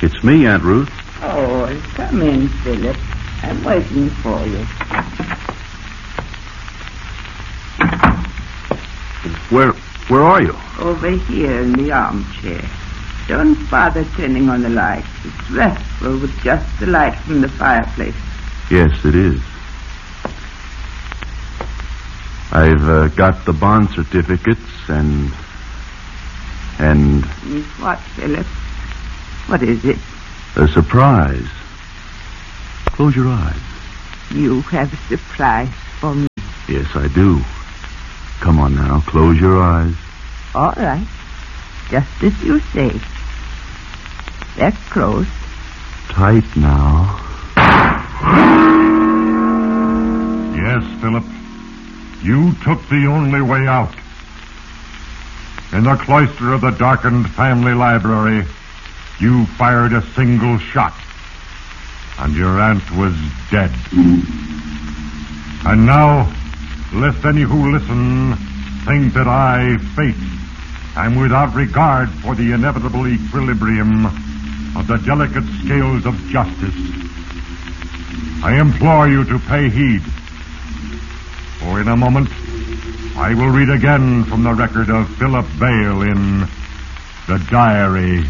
It's me, Aunt Ruth. Oh, come in, Philip. I'm waiting for you. Where are you? Over here in the armchair. Don't bother turning on the light. It's restful with just the light from the fireplace. Yes, it is. I've got the bond certificates and... What, Philip? What is it? a surprise. Close your eyes. You have a surprise for me. Yes, I do. Come on now, close your eyes. All right. Just as you say. They're closed. Tight now. Yes, Philip. You took the only way out. In the cloister of the darkened family library, you fired a single shot, and your aunt was dead. And now, lest any who listen think that I, fate, am without regard for the inevitable equilibrium of the delicate scales of justice, I implore you to pay heed. For in a moment, I will read again from the record of Philip Vale in The Diary